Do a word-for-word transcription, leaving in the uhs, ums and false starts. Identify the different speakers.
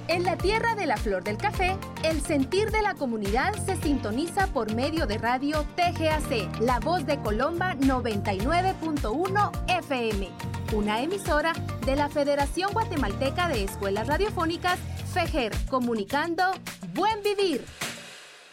Speaker 1: En la tierra de la flor del café, el sentir de la comunidad se sintoniza por medio de radio T G A C, La Voz de Colomba noventa y nueve punto uno F M, una emisora de la Federación Guatemalteca de Escuelas Radiofónicas, FEGER, comunicando Buen Vivir.